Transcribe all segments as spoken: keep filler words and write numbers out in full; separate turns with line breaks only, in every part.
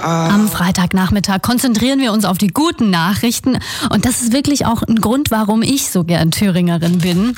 Am Freitagnachmittag konzentrieren wir uns auf die guten Nachrichten. Und das ist wirklich auch ein Grund, warum ich so gern Thüringerin bin.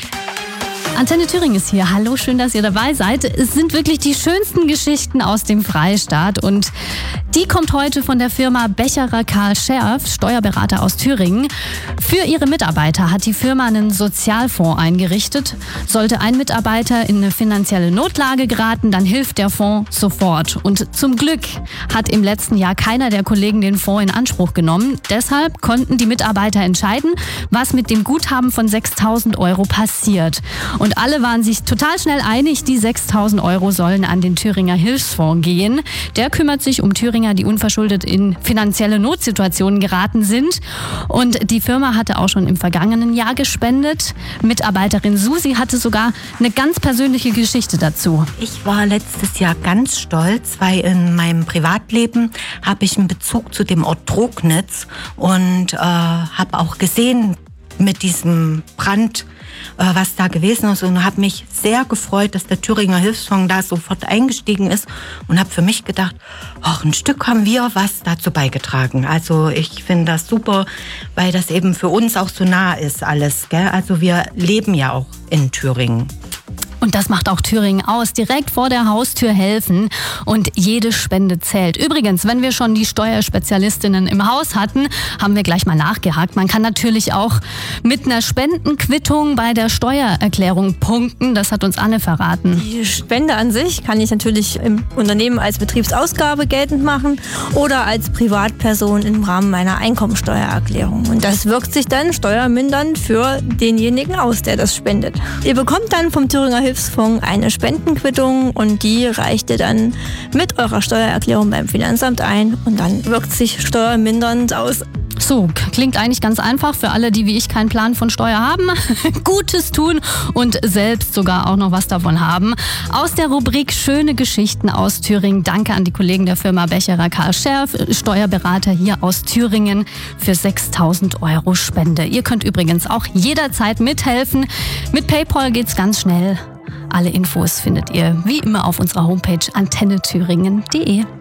Antenne Thüringen ist hier. Hallo, schön, dass ihr dabei seid. Es sind wirklich die schönsten Geschichten aus dem Freistaat und die kommt heute von der Firma Becherer Karl Scherf, Steuerberater aus Thüringen. Für ihre Mitarbeiter hat die Firma einen Sozialfonds eingerichtet. Sollte ein Mitarbeiter in eine finanzielle Notlage geraten, dann hilft der Fonds sofort. Und zum Glück hat im letzten Jahr keiner der Kollegen den Fonds in Anspruch genommen. Deshalb konnten die Mitarbeiter entscheiden, was mit dem Guthaben von sechstausend Euro passiert. Und alle waren sich total schnell einig, die sechstausend Euro sollen an den Thüringer Hilfsfonds gehen. Der kümmert sich um Thüringer, die unverschuldet in finanzielle Notsituationen geraten sind. Und die Firma hatte auch schon im vergangenen Jahr gespendet. Mitarbeiterin Susi hatte sogar eine ganz persönliche Geschichte dazu.
Ich war letztes Jahr ganz stolz, weil in meinem Privatleben habe ich einen Bezug zu dem Ort Trognitz und äh, habe auch gesehen mit diesem Brand, was da gewesen ist, und habe mich sehr gefreut, dass der Thüringer Hilfsfonds da sofort eingestiegen ist und habe für mich gedacht, ach, ein Stück haben wir was dazu beigetragen. Also ich finde das super, weil das eben für uns auch so nah ist alles, gell? Also wir leben ja auch in Thüringen.
Und das macht auch Thüringen aus. Direkt vor der Haustür helfen und jede Spende zählt. Übrigens, wenn wir schon die Steuerspezialistinnen im Haus hatten, haben wir gleich mal nachgehakt. Man kann natürlich auch mit einer Spendenquittung bei der Steuererklärung punkten. Das hat uns Anne verraten.
Die Spende an sich kann ich natürlich im Unternehmen als Betriebsausgabe geltend machen oder als Privatperson im Rahmen meiner Einkommensteuererklärung. Und das wirkt sich dann steuermindernd für denjenigen aus, der das spendet. Ihr bekommt dann vom Thüringer Hilfsfonds eine Spendenquittung und die reicht ihr dann mit eurer Steuererklärung beim Finanzamt ein und dann wirkt sich steuermindernd aus.
So, klingt eigentlich ganz einfach für alle, die wie ich keinen Plan von Steuer haben. Gutes tun und selbst sogar auch noch was davon haben. Aus der Rubrik Schöne Geschichten aus Thüringen. Danke an die Kollegen der Firma Becherer Karl Scherf, Steuerberater hier aus Thüringen, für sechstausend Euro Spende. Ihr könnt übrigens auch jederzeit mithelfen. Mit PayPal geht's ganz schnell. Alle Infos findet ihr wie immer auf unserer Homepage antenne thüringen punkt de.